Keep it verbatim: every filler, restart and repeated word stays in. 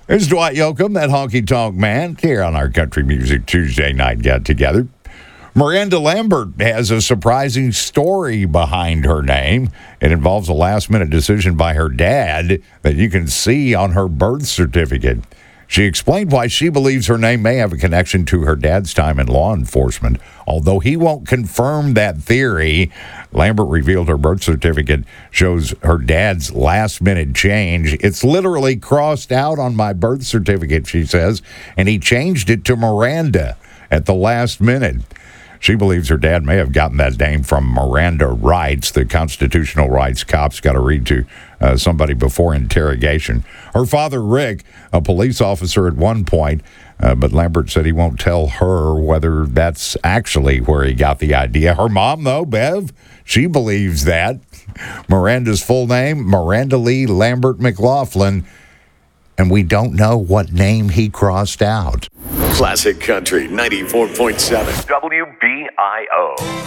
There's Dwight Yoakam, that honky-tonk man, here on our Country Music Tuesday night get-together. Miranda Lambert has a surprising story behind her name. It involves a last-minute decision by her dad that you can see on her birth certificate. She explained why she believes her name may have a connection to her dad's time in law enforcement. Although he won't confirm that theory, Lambert revealed her birth certificate shows her dad's last-minute change. It's literally crossed out on my birth certificate, she says, and he changed it to Miranda at the last minute. She believes her dad may have gotten that name from Miranda rights, the constitutional rights cops got to read to uh, somebody before interrogation. Her father, Rick, a police officer at one point, uh, but Lambert said he won't tell her whether that's actually where he got the idea. Her mom, though, Bev, she believes that. Miranda's full name, Miranda Lee Lambert McLaughlin, and we don't know what name he crossed out. Classic Country ninety-four point seven W B I O.